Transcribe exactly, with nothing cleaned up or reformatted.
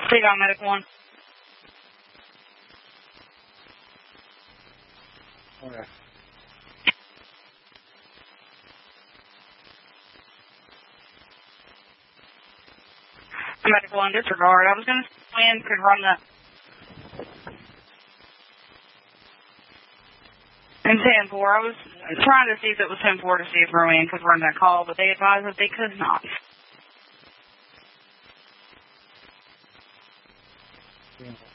Take on medic one. Okay. Medic one, disregard. I was going to plan could run that. And ten four, I was trying to see if it was ten four to see if Rowan could run that call, but they advised that they could not. Yeah.